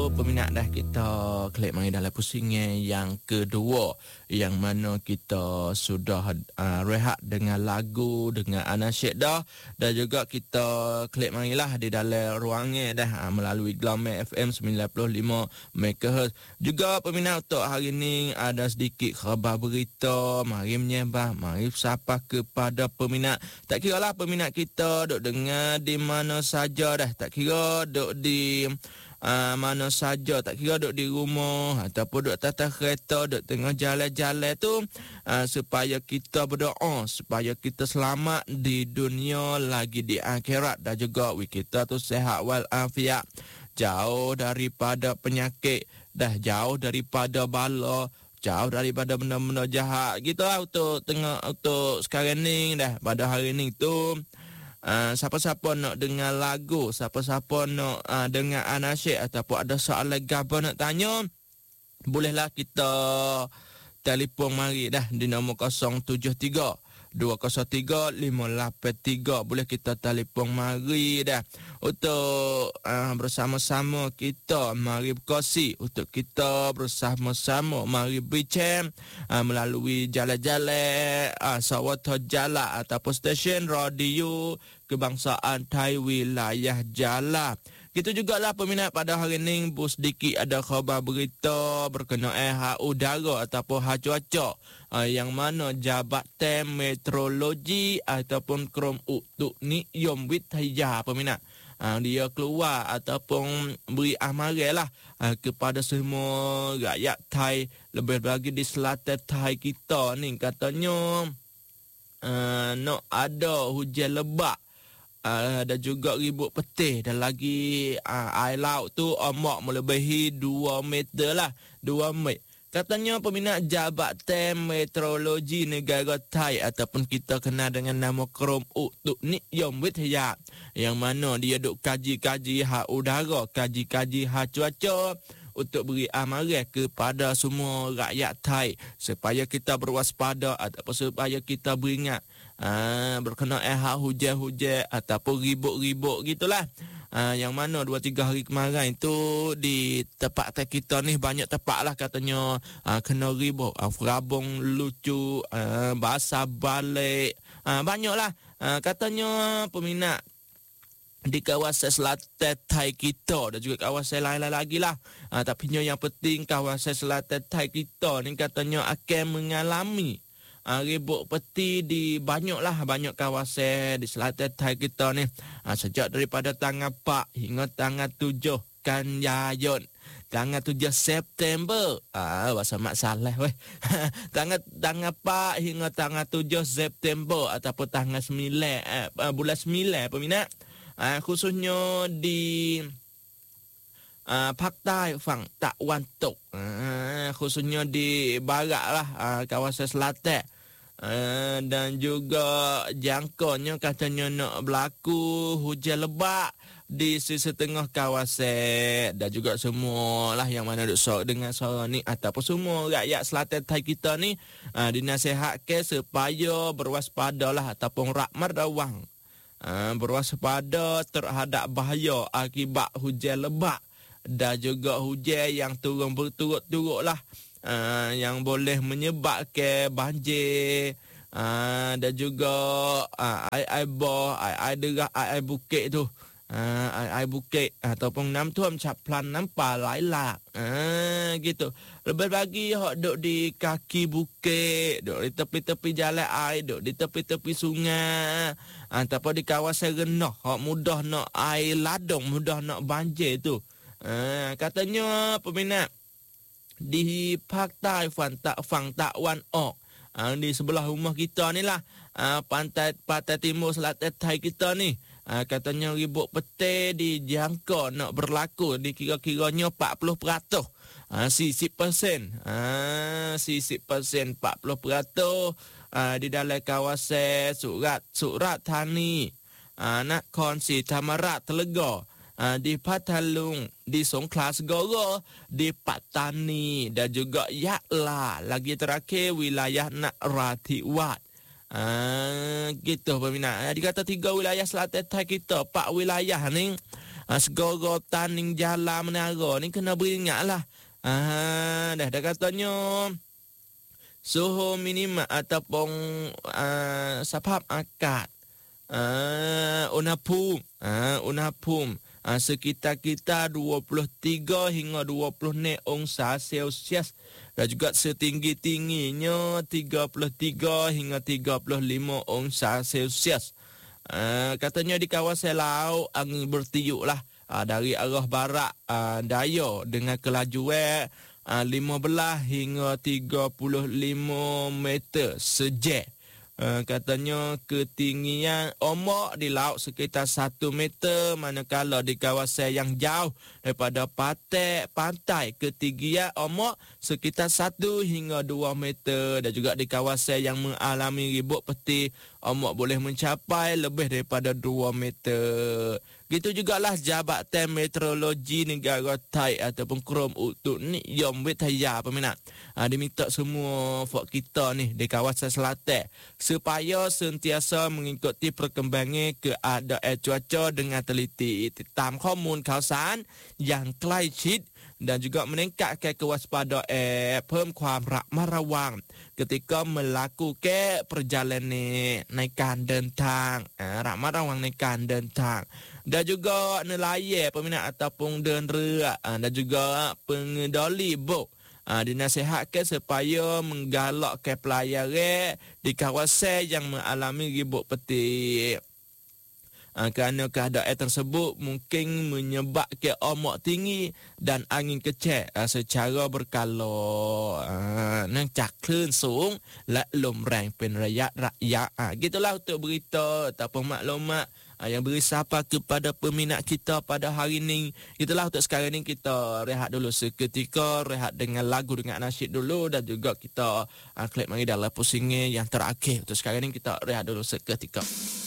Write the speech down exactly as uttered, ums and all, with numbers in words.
Peminat dah kita klik mari dalam pusingan yang kedua, yang mana kita sudah uh, rehat dengan lagu dengan anasyid dah, dan juga kita klik marilah di dalam ruangan dah uh, melalui Glamour F M sembilan puluh lima megahertz. Juga peminat untuk hari ni ada sedikit khabar berita, mari menyembah, mari sapa kepada peminat. Tak kira lah peminat kita duk dengar di mana saja dah, tak kira duk di Uh, mana saja, tak kira duduk di rumah ataupun duduk atas kereta, duduk tengah jalan-jalan tu, uh, supaya kita berdoa supaya kita selamat di dunia lagi di akhirat, dan juga kita tu sihat walafiat, jauh daripada penyakit, dah jauh daripada bala, jauh daripada benda-benda jahat gitu lah. Untuk tengah untuk sekarang ni dah, pada hari ni tu Uh, siapa-siapa nak dengar lagu, siapa-siapa nak uh, dengar anasyid ataupun ada soalan gapo nak tanya, bolehlah kita telefon mari dah di nombor kosong tujuh tiga dua kosong tiga lima lapan tiga. Boleh kita telefon mari dah untuk uh, bersama-sama kita mari berkongsi, untuk kita bersama-sama mari bincang uh, melalui jalan-jalan uh, sawata jala ataupun stesen radio kebangsaan Thai wilayah Jala. Gitu jugalah peminat, pada hari ni bu sedikit ada khabar berita berkenaan hak udara ataupun hak cuaca, uh, yang mana Jabatan Meteorologi ataupun Krom Untuk Nium Witaya peminat, uh, dia keluar ataupun beri amaran lah uh, kepada semua rakyat Thai, lebih lagi di selatan Thai kita ni, katanya uh, nak ada hujan lebat. Uh, ada juga ribut petih, dan lagi uh, air laut tu ombak melebihi dua meter lah, dua meter. Katanya peminat Jabatan Meteorologi Negara Thai ataupun kita kenal dengan nama Krom Untuk Nium Witaya, yang mana dia duk kaji-kaji hak udara, kaji-kaji hak cuaca, untuk beri amaran kepada semua rakyat Thai supaya kita berwaspada ataupun supaya kita beringat uh, berkenaan hak hujan-hujan ataupun ribut-ribut gitulah. Uh, yang mana dua tiga hari kemarin tu di tempat kita ni banyak tempat lah katanya uh, kena ribut, uh, Frabong lucu, uh, basah balik, uh, banyak lah uh, katanya peminat di kawasan selatan Thai kita, dan juga kawasan lain-lain lagi lah. Ha, tapi yang penting kawasan selatan Thai kita ni katanya akan mengalami ha, ribut peti di banyak lah, banyak kawasan di selatan Thai kita ni. Ha, sejak daripada tanggal empat hingga tanggal tujuh kan Yayun. Tanggal tujuh September. Ah, bahasa mak salah weh. tanggal tanggal empat hingga tanggal tujuh September ataupun tanggal sembilan eh, bulan sembilan peminat. Uh, khususnya di uh, ภาคใต้ ฝั่งตะวันตก uh, khususnya di barat lah, uh, kawasan selatan, uh, dan juga jangkaunya katanya nak berlaku hujan lebat di setengah kawasan, dan juga semua lah yang mana duk sok dengan suara ni ataupun semua rakyat selatan Thai kita ni uh, dinasihatkan supaya berwaspadalah ataupun rakmat rawang, Uh, berwaspada terhadap bahaya akibat hujan lebat dan juga hujan yang turun berturut-turut lah, uh, yang boleh menyebabkan banjir, uh, dan juga uh, air-air bah, air-air derah, air-air bukit tu, uh, air-air bukit ataupun nam tuam caplan nampak lailak, uh, gitu. Lebih lagi hok duk di kaki bukit, duk di tepi-tepi jalan air, duk di tepi-tepi sungai ataupun di kawasan rendah, hok mudah nak air ladung, mudah nak banjir tu. Uh, katanya peminat di ภาคใต้ ฝั่งตะฝั่งตะวันออก uh, di sebelah rumah kita ni lah, uh, pantai pantai timur selatan Thai kita ni, uh, katanya ribut petir dijangka nak berlaku di kira-kiranya empat puluh peratus. Uh, sixty percent, uh, sixty percent empat puluh peratus uh, di dalam kawasan Surat Surat Thani, uh, Nakhon Si Thammarat Telega, uh, di Pathalung, di Songkhla Segara, di Pattani, dan juga Yatla, lagi terakhir wilayah Narathiwat. Uh, gitu peminat. Uh, dikata tiga wilayah selatan Thai kita, empat wilayah ni uh, segoro taning jalan menara ni kena beringatlah. Ah, dah dah katanya suhu minima ataupun uh, sapap akad uh, unapum uh, unapum uh, sekitar kita dua puluh tiga hingga dua puluh ongsa Celsius dan juga setinggi-tingginya tiga puluh tiga hingga tiga puluh lima ongsa Celsius. Uh, katanya di kawasan laut angin bertiup lah uh, dari arah barat uh, daya dengan kelajuan Uh, lima belas hingga tiga puluh lima meter sejam. Uh, katanya ketinggian ombak di laut sekitar satu meter, manakala di kawasan yang jauh daripada pantai, pantai ketinggian ombak sekitar satu hingga dua meter, dan juga di kawasan yang mengalami ribut peti ombak boleh mencapai lebih daripada dua meter. Gitu jugalah Jabatan Meteorologi Negara Thai ataupun Krom untuk ni Yom Wetaya peminat. Ha, diminta semua fok kita ni di kawasan selatan supaya sentiasa mengikuti perkembangan keadaan cuaca dengan teliti, tam komun kawasan yang climate change dan juga meningkatkan kewaspadaan, เพิ่มความระมัดระวัง ketika melakukan perjalanan ในการเดินทาง ระมัดระวังในการเดินทาง dan juga nelayan peminat ataupun den rea, dan juga pengendali bot dinasihatkan supaya menggalakkan pelayaran di kawasan yang mengalami ribut peti. Uh, kerana keadaan tersebut mungkin menyebabkan ombak tinggi dan angin kecil uh, secara berkala. Uh, เนื่องจากคลื่นสูงและลมแรงเป็นระยะระยะ. Uh, gitulah untuk berita ataupun maklumat uh, yang berisapa kepada peminat kita pada hari ini. Itulah untuk sekarang ni kita rehat dulu seketika, rehat dengan lagu dengan nasyid dulu, dan juga kita uh, klik mari dalam pusingnya yang terakhir. Untuk sekarang ni kita rehat dulu seketika.